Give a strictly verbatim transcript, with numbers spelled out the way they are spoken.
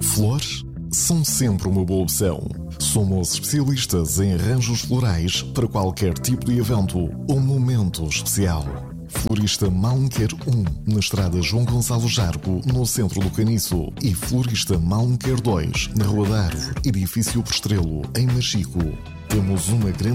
Flores são sempre uma boa opção. Somos especialistas em arranjos florais para qualquer tipo de evento ou momento especial. Florista Malmequer um, na estrada João Gonçalo Jargo, no centro do Caniço. E Florista Malmequer dois, na Rua da Árvore, edifício Postrelo, em Machico. Temos uma grande